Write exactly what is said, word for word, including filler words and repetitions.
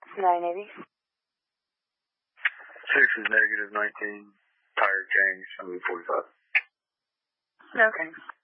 nine eighty. Six is negative nineteen. Tire change, seven forty-five. Okay.